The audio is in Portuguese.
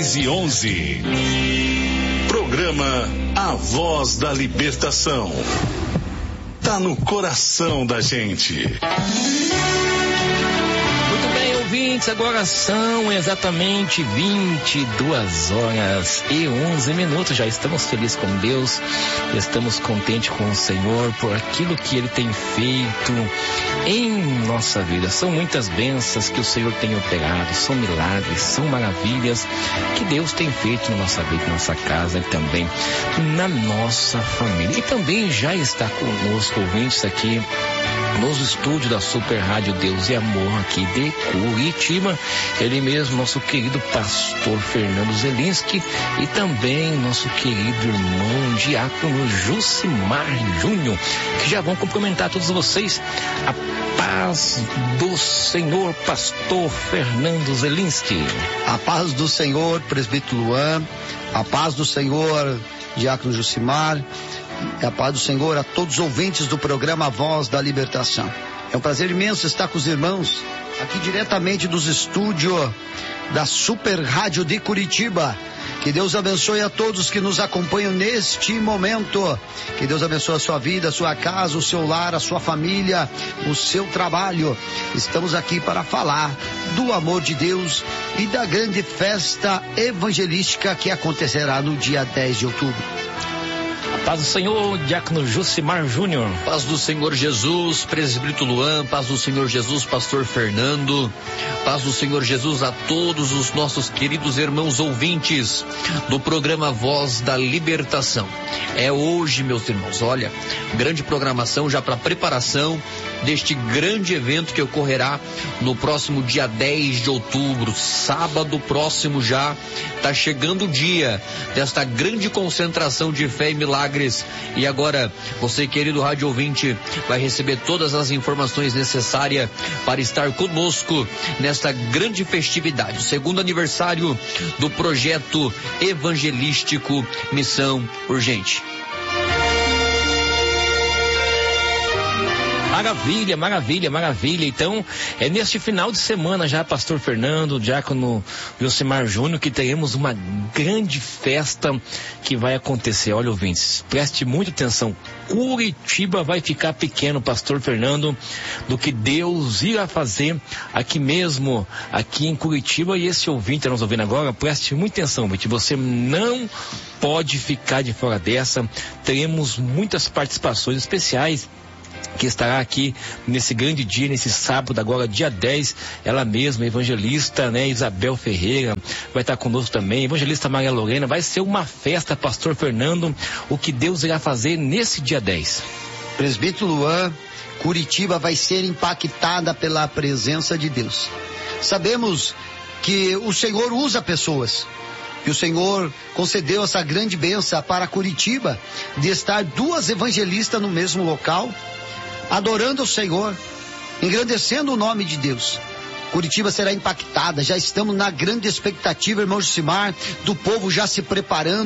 6:11. Programa A Voz da Libertação. Tá no coração da gente. Ouvintes, agora são exatamente 22h11. Já estamos felizes com Deus, estamos contentes com o Senhor por aquilo que Ele tem feito em nossa vida. São muitas bênçãos que o Senhor tem operado, são milagres, são maravilhas que Deus tem feito na nossa vida, na nossa casa e também na nossa família. E também já está conosco, ouvintes, aqui nos estúdios da Super Rádio Deus e Amor aqui de Curitiba, ele mesmo, nosso querido pastor Fernando Zelinski, e também nosso querido irmão diácono Jucimar Júnior, que já vão cumprimentar todos vocês. A paz do Senhor, pastor Fernando Zelinski. A paz do Senhor, presbítero Luan. A paz do Senhor, diácono Jucimar. E a paz do Senhor a todos os ouvintes do programa Voz da Libertação. É um prazer imenso estar com os irmãos aqui diretamente dos estúdios da Super Rádio de Curitiba. Que Deus abençoe a todos que nos acompanham neste momento. Que Deus abençoe a sua vida, a sua casa, o seu lar, a sua família, o seu trabalho. Estamos aqui para falar do amor de Deus e da grande festa evangelística que acontecerá no dia 10 de outubro. Paz do Senhor, diácono Jucimar Júnior. Paz do Senhor Jesus, presbítero Luan. Paz do Senhor Jesus, pastor Fernando. Paz do Senhor Jesus a todos os nossos queridos irmãos ouvintes do programa Voz da Libertação. É hoje, meus irmãos, olha, grande programação já para preparação deste grande evento que ocorrerá no próximo dia 10 de outubro, sábado próximo já. Está chegando o dia desta grande concentração de fé e milagres. E agora, você, querido rádio ouvinte, vai receber todas as informações necessárias para estar conosco nesta grande festividade, o segundo aniversário do projeto evangelístico Missão Urgente. Maravilha, maravilha, maravilha. Então, é neste final de semana já, pastor Fernando, diácono Jucimar Júnior, que teremos uma grande festa que vai acontecer. Olha, ouvintes, preste muita atenção. Curitiba vai ficar pequeno, pastor Fernando, do que Deus irá fazer aqui mesmo, aqui em Curitiba. E esse ouvinte que está nos ouvindo agora, preste muita atenção, ouvinte. Você não pode ficar de fora dessa. Teremos muitas participações especiais que estará aqui nesse grande dia, nesse sábado, agora dia 10, ela mesma, evangelista, né, Isabel Ferreira, vai estar conosco também, evangelista Maria Lorena. Vai ser uma festa, pastor Fernando, o que Deus irá fazer nesse dia 10. Presbítero Luan, Curitiba vai ser impactada pela presença de Deus. Sabemos que o Senhor usa pessoas, e o Senhor concedeu essa grande bênção para Curitiba, de estar duas evangelistas no mesmo local, adorando o Senhor, engrandecendo o nome de Deus. Curitiba será impactada, já estamos na grande expectativa, irmão Jucimar, do povo já se preparando.